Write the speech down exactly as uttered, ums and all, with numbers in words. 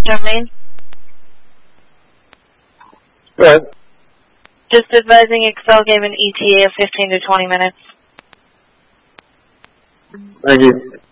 Main. Go ahead. Just advising Excel gave an E T A of fifteen to twenty minutes. Thank you.